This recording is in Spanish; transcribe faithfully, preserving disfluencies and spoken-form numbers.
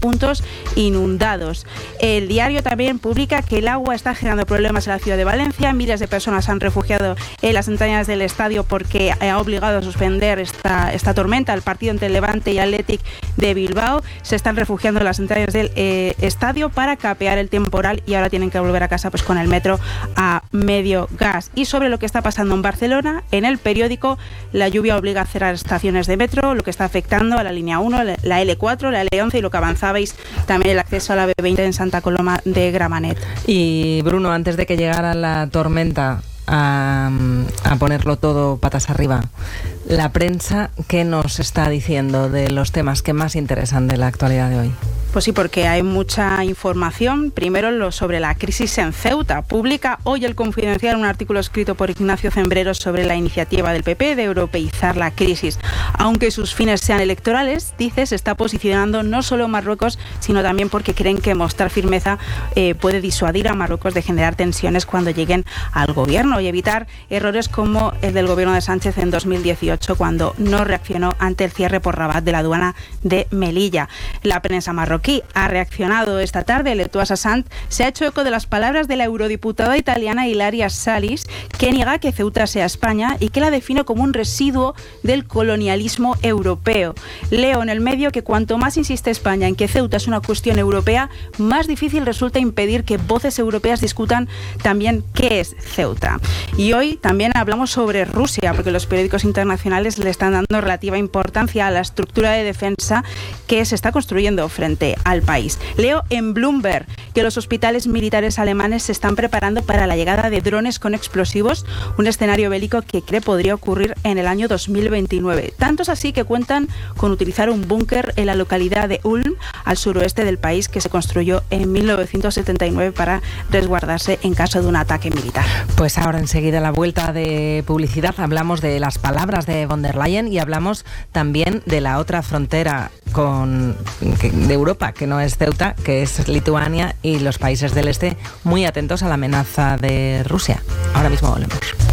puntos inundados. El diario también publica que el agua está generando problemas en la ciudad de Valencia. Miles de personas han refugiado en las entrañas del estadio porque ha obligado a suspender esta, esta tormenta. El partido entre Levante y Athletic de Bilbao se están refugiando en las entrañas del eh, estadio para capear el temporal y ahora tienen que volver a casa pues con el metro a medio gas. Y sobre lo que está pasando en Barcelona, en el periódico, la lluvia obliga a cerrar estaciones de metro, lo que está afectando a la línea uno, la ele cuatro, la ele once y lo que avanzabais también el acceso a la be veinte en Santa Coloma de Gramenet. Y Bruno, antes de que llegara la tormenta a, a ponerlo todo patas arriba, la prensa, ¿qué nos está diciendo de los temas que más interesan de la actualidad de hoy? Pues sí, porque hay mucha información. Primero, lo sobre la crisis en Ceuta. Publica hoy El Confidencial un artículo escrito por Ignacio Cembreros sobre la iniciativa del P P de europeizar la crisis. Aunque sus fines sean electorales, dice, se está posicionando no solo en Marruecos, sino también porque creen que mostrar firmeza eh, puede disuadir a Marruecos de generar tensiones cuando lleguen al gobierno y evitar errores como el del gobierno de Sánchez en dos mil dieciocho, cuando no reaccionó ante el cierre por Rabat de la aduana de Melilla. La prensa marroquí ha reaccionado esta tarde. Letuas Assant se ha hecho eco de las palabras de la eurodiputada italiana Ilaria Salis, que niega que Ceuta sea España y que la define como un residuo del colonialismo europeo. Leo en el medio que cuanto más insiste España en que Ceuta es una cuestión europea, más difícil resulta impedir que voces europeas discutan también qué es Ceuta. Y hoy también hablamos sobre Rusia, porque los periódicos internacionales le están dando relativa importancia a la estructura de defensa que se está construyendo frente al país. Leo en Bloomberg que los hospitales militares alemanes se están preparando para la llegada de drones con explosivos, un escenario bélico que cree podría ocurrir en el año dos mil veintinueve. Tantos así que cuentan con utilizar un búnker en la localidad de Ulm, al suroeste del país, que se construyó en mil novecientos setenta y nueve para resguardarse en caso de un ataque militar. Pues ahora enseguida, la vuelta de publicidad, hablamos de las palabras de von der Leyen y hablamos también de la otra frontera con, de Europa, que no es Ceuta, que es Lituania y los países del este, muy atentos a la amenaza de Rusia. Ahora mismo volvemos.